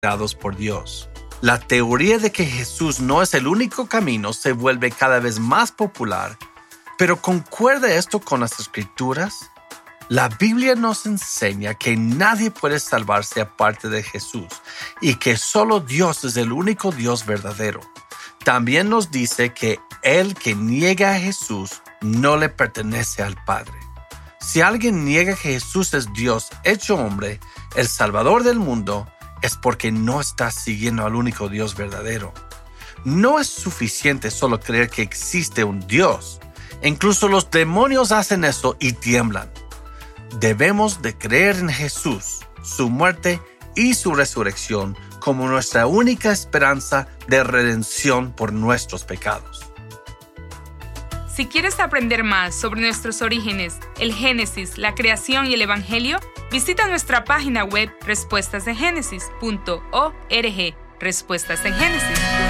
creados por Dios. La teoría de que Jesús no es el único camino se vuelve cada vez más popular, pero ¿concuerda esto con las Escrituras? La Biblia nos enseña que nadie puede salvarse aparte de Jesús y que solo Dios es el único Dios verdadero. También nos dice que el que niega a Jesús no le pertenece al Padre. Si alguien niega que Jesús es Dios hecho hombre, el Salvador del mundo, es porque no está siguiendo al único Dios verdadero. No es suficiente solo creer que existe un Dios. Incluso los demonios hacen eso y tiemblan. Debemos de creer en Jesús, su muerte y su resurrección como nuestra única esperanza de redención por nuestros pecados. Si quieres aprender más sobre nuestros orígenes, el Génesis, la creación y el Evangelio, visita nuestra página web respuestasengénesis.org. Respuestas en Génesis.